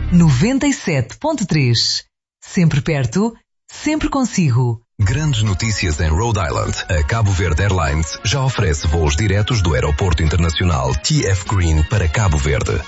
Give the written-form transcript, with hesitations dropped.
97.3. Sempre perto, sempre consigo. Grandes notícias em Rhode Island. A Cabo Verde Airlines já oferece voos diretos do Aeroporto Internacional TF Green para Cabo Verde.